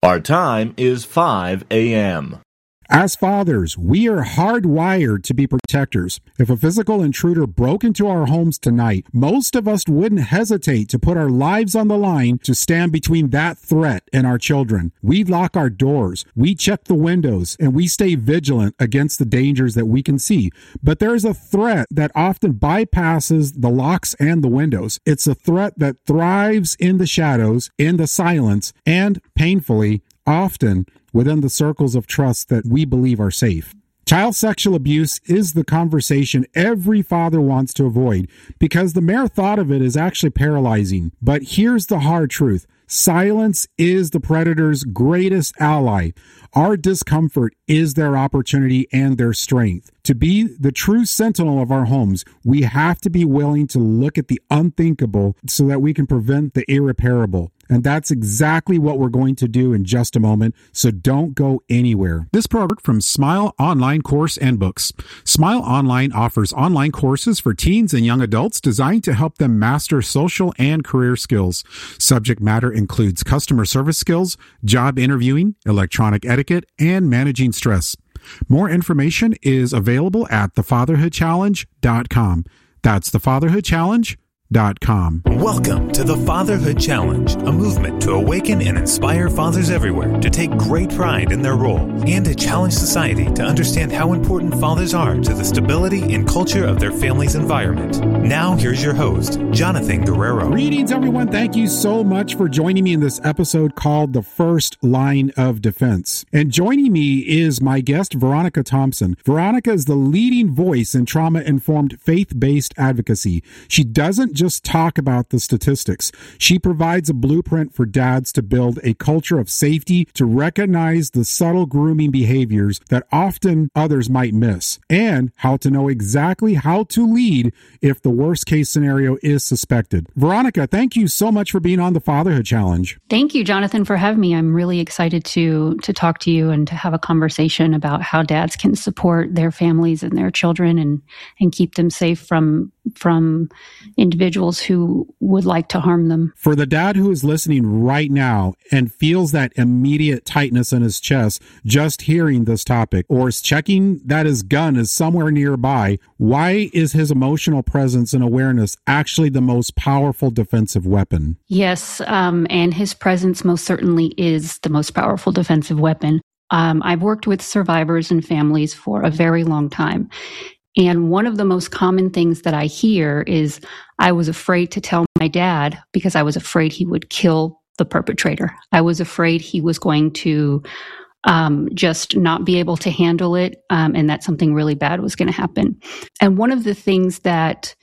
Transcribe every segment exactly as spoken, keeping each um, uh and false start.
Our time is five a.m. As fathers, we are hardwired to be protectors. If a physical intruder broke into our homes tonight, most of us wouldn't hesitate to put our lives on the line to stand between that threat and our children. We lock our doors, we check the windows, and we stay vigilant against the dangers that we can see. But there's a threat that often bypasses the locks and the windows. It's a threat that thrives in the shadows, in the silence, and painfully, often within the circles of trust that we believe are safe. Child sexual abuse is the conversation every father wants to avoid because the mere thought of it is actually paralyzing. But here's the hard truth. Silence is the predator's greatest ally. Our discomfort is their opportunity and their strength. To be the true sentinel of our homes, we have to be willing to look at the unthinkable so that we can prevent the irreparable. And that's exactly what we're going to do in just a moment, so don't go anywhere. This program from Smile Online Course and Books. Smile Online offers online courses for teens and young adults designed to help them master social and career skills. Subject matter includes customer service skills, job interviewing, electronic etiquette, and managing stress. More information is available at the fatherhood challenge dot com. That's the fatherhood challenge dot com. Welcome to the Fatherhood Challenge, a movement to awaken and inspire fathers everywhere to take great pride in their role and to challenge society to understand how important fathers are to the stability and culture of their family's environment. Now, here's your host, Jonathan Guerrero. Greetings, everyone. Thank you so much for joining me in this episode called The First Line of Defense. And joining me is my guest, Veronica Thompson. Veronica is the leading voice in trauma-informed, faith-based advocacy. She doesn't just just talk about the statistics. She provides a blueprint for dads to build a culture of safety, to recognize the subtle grooming behaviors that often others might miss, and how to know exactly how to lead if the worst case scenario is suspected. Veronica, thank you so much for being on the Fatherhood Challenge. Thank you, Jonathan, for having me. I'm really excited to to talk to you and to have a conversation about how dads can support their families and their children and and keep them safe from from individuals who would like to harm them. For the dad who is listening right now and feels that immediate tightness in his chest just hearing this topic, or is checking that his gun is somewhere nearby, why is his emotional presence and awareness actually the most powerful defensive weapon? Yes, um, and his presence most certainly is the most powerful defensive weapon. Um, I've worked with survivors and families for a very long time. And one of the most common things that I hear is, I was afraid to tell my dad because I was afraid he would kill the perpetrator. I was afraid he was going to um, just not be able to handle it, um, and that something really bad was going to happen. And one of the things that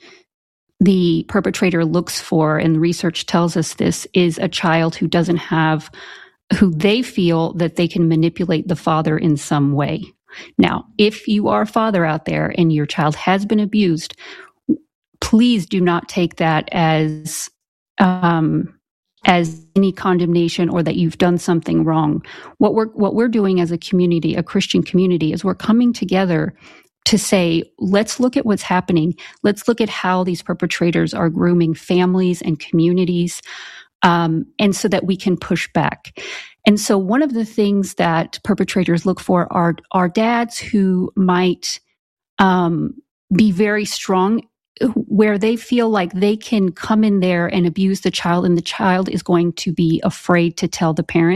the perpetrator looks for, and the research tells us this, is a child who doesn't have, who they feel that they can manipulate the father in some way. Now, if you are a father out there and your child has been abused, please do not take that as um, as any condemnation or that you've done something wrong. What we're what we're doing as a community, a Christian community, is we're coming together to say, let's look at what's happening. Let's look at how these perpetrators are grooming families and communities, um, and so that we can push back. And so one of the things that perpetrators look for are, are dads who might um, be very strong, where they feel like they can come in there and abuse the child, and the child is going to be afraid to tell the parent.